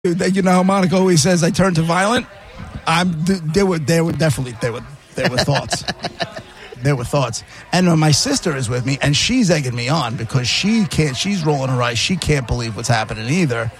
You know how Monica always says I turn to violent? There were definitely thoughts. There were thoughts. And my sister is with me, and she's egging me on because she's rolling her eyes. She can't believe what's happening either.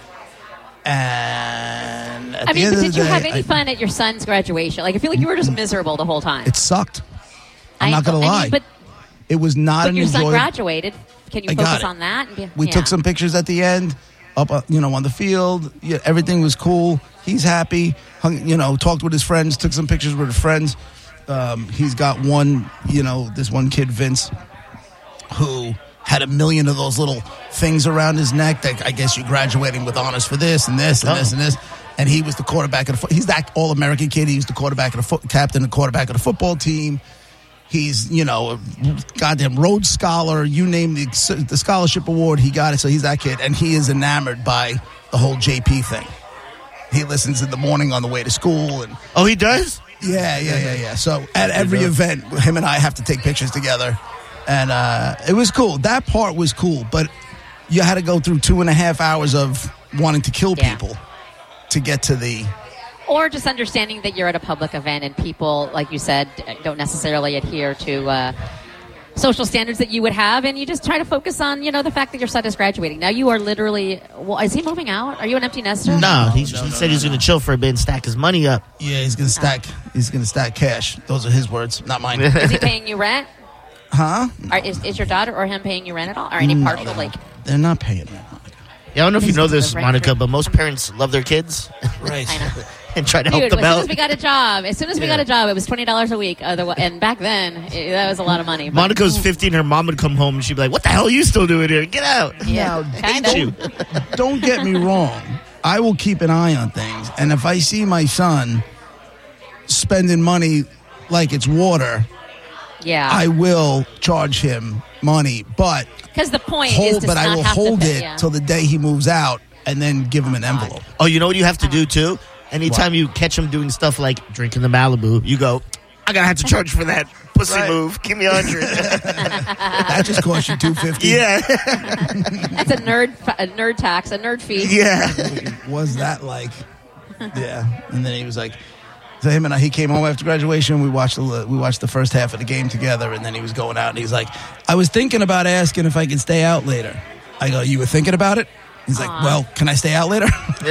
And at the end of the did you day, have any fun at your son's graduation? Like, I feel like you were just miserable the whole time. It sucked. I'm not going to lie. But it was not an enjoyable. Your son graduated. Can you focus on that? We took some pictures at the end. Up, on the field, everything was cool. He's happy. Talked with his friends, took some pictures with his friends. He's got one, this one kid, Vince, who had 1 million of those little things around his neck that I guess you're graduating with honors for this and this and this and this. And he was the quarterback of he's that All-American kid. He was the quarterback of captain and quarterback of the football team. He's, a goddamn Rhodes Scholar. You name the scholarship award, he got it. So he's that kid. And he is enamored by the whole JP thing. He listens in the morning on the way to school. And oh, he does? Yeah. So at every event, him and I have to take pictures together. And it was cool. That part was cool. But you had to go through 2.5 hours of wanting to kill people to get to the... Or just understanding that you're at a public event and people, like you said, don't necessarily adhere to social standards that you would have, and you just try to focus on, the fact that your son is graduating. Now you are literally... Well, is he moving out? Are you an empty nester? No, he said he's going to chill for a bit and stack his money up. Yeah, he's going to stack. He's going to stack cash. Those are his words, not mine. Is he paying you rent? Huh? Is your daughter or him paying you rent at all? Or any partial, They're not paying rent, Monica. Yeah, I don't know if you know this, Monica, but most parents love their kids. Right. I know. And try to help them out. As soon as we got a job, it was $20 a week. And back then, that was a lot of money. But Monica was 15. Her mom would come home and she'd be like, "What the hell are you still doing here? Get out!" Yeah, Don't get me wrong. I will keep an eye on things, and if I see my son spending money like it's water, I will charge him money. But because the point is to I will hold it till the day he moves out, and then give him an envelope. Oh, you know what you have to do too? Anytime you catch him doing stuff like drinking the Malibu, you go, "I'm gonna have to charge for that pussy move. Give me 100." That just cost you $250. Yeah, that's a nerd tax, a nerd fee. Yeah, what was that like? Yeah, and then he was like, so him and he came home after graduation. We watched the first half of the game together, and then he was going out, and he's like, "I was thinking about asking if I could stay out later." I go, "You were thinking about it?" He's like, "Well, can I stay out later?"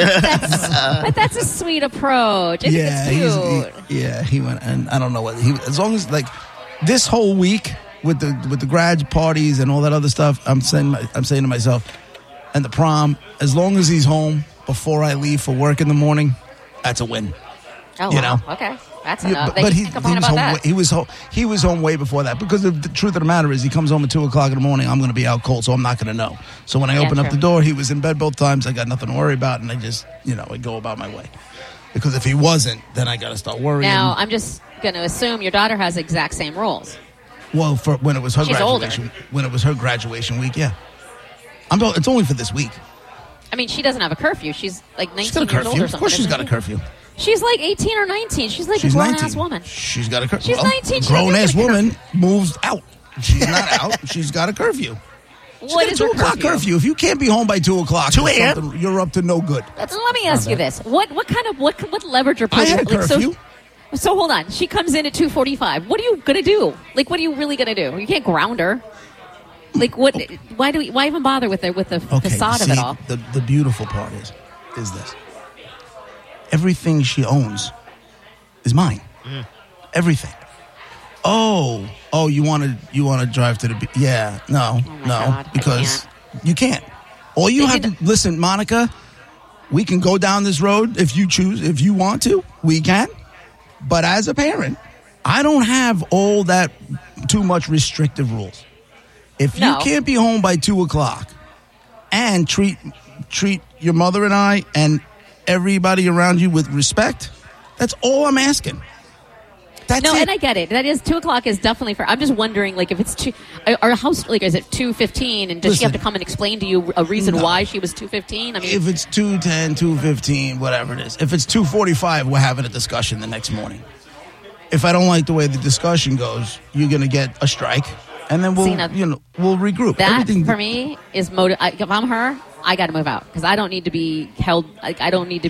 But that's a sweet approach. I think it's cute. He went, and I don't know what as long as like this whole week with the grad parties and all that other stuff. I'm saying to myself, and the prom, as long as he's home before I leave for work in the morning, that's a win. Oh, wow. Okay. That's enough. But he was home way before that, because the truth of the matter is he comes home at 2:00 in the morning. I'm going to be out cold, so I'm not going to know. So when I open up the door, he was in bed both times. I got nothing to worry about, and I just I go about my way. Because if he wasn't, then I got to start worrying. Now I'm just going to assume your daughter has the exact same rules. Well, for when it was her graduation week, yeah. It's only for this week. I mean, she doesn't have a curfew. She's like 19 years old or something. Of course, she's got a curfew. She's like 18 or 19. She's like a grown-ass woman. She's got a curfew. She's 19. Grown-ass woman moves out. She's not out. She's got a curfew. What is a 2 o'clock curfew? If you can't be home by 2:00, 2 a.m., you're up to no good. Let me ask you this: what leverage are putting? I had a curfew. So hold on. She comes in at 2:45. What are you gonna do? Like, what are you really gonna do? You can't ground her. Like, what? Why even bother with the facade of it all? The beautiful part is this: everything she owns is mine. Everything. Oh, you want to drive to the beach? Yeah, no, God, because you can't. All you have to listen, Monica. We can go down this road if you choose, if you want to. We can, but as a parent, I don't have all that too much restrictive rules. If you can't be home by 2:00 and treat your mother and I and everybody around you with respect, that's all I'm asking. That's it. And I get it. That is 2:00 is definitely fair. I'm just wondering, like, if it's our house, like, is it 2:15, and does she have to come and explain to you a reason why she was 2:15? I mean, if it's 2:10, 2:15, whatever it is. If it's 2:45, we're having a discussion the next morning. If I don't like the way the discussion goes, you're going to get a strike, and then we'll See, now- we'll regroup. That Everything for me is if I'm her, I got to move out because I don't need to be held. I don't need to